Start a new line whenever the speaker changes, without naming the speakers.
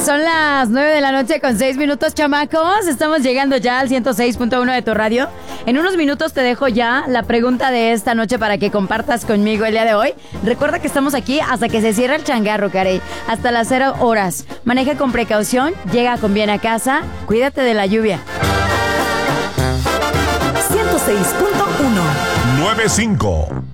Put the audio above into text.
Son las 9 de la noche con 6 minutos, chamacos. Estamos llegando ya al 106.1 de tu radio. En unos minutos te dejo ya la pregunta de esta noche para que compartas conmigo el día de hoy. Recuerda que estamos aquí hasta que se cierre el changarro, Carey. Hasta las 0 horas. Maneja con precaución, llega con bien a casa, cuídate de la lluvia.
106.1
95.